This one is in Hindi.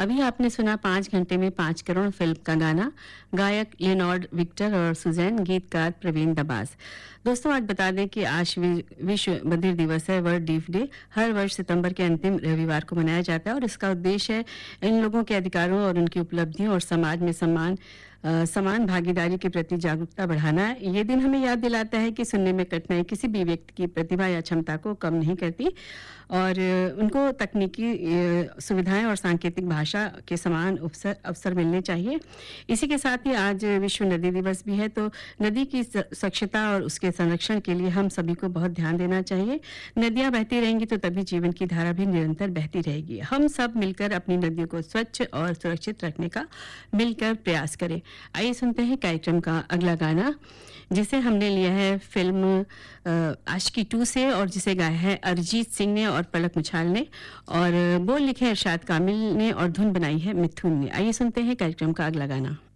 अभी आपने सुना 5 घंटे में 5 करोड़ फिल्म का गाना, गायक लियोनार्ड विक्टर और सुजैन, गीतकार प्रवीण दबास। दोस्तों, आज बता दें कि आज विश्व बधिर दिवस है, वर्ल्ड डीफ डे। हर वर्ष सितंबर के अंतिम रविवार को मनाया जाता है और इसका उद्देश्य है इन लोगों के अधिकारों और उनकी उपलब्धियों और समाज में समान भागीदारी के प्रति जागरूकता बढ़ाना। ये दिन हमें याद दिलाता है कि सुनने में कठिनाई किसी भी व्यक्ति की प्रतिभा या क्षमता को कम नहीं करती और उनको तकनीकी सुविधाएं और सांकेतिक भाषा के समान अवसर मिलने चाहिए। इसी के साथ ही आज विश्व नदी दिवस भी है, तो नदी की स्वच्छता और उसके संरक्षण के लिए हम सभी को बहुत ध्यान देना चाहिए। नदियां बहती रहेंगी तो तभी जीवन की धारा भी निरंतर बहती रहेगी। हम सब मिलकर अपनी नदियों को स्वच्छ और सुरक्षित रखने का मिलकर प्रयास करें। आइए सुनते हैं कार्यक्रम का अगला गाना, जिसे हमने लिया है फिल्म आशिकी 2 से और जिसे गाया है अरिजीत सिंह ने और पलक मुछाल ने, और बोल लिखे इरशाद कामिल ने और धुन बनाई है मिथुन ने। आइए सुनते हैं कार्यक्रम का अगला गाना।